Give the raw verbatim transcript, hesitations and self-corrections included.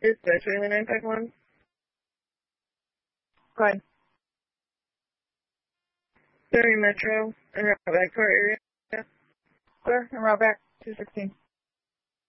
Is that the nine five one? Go ahead. Surrey Metro, in Roughback Court area. Clear, and route back, two sixteen.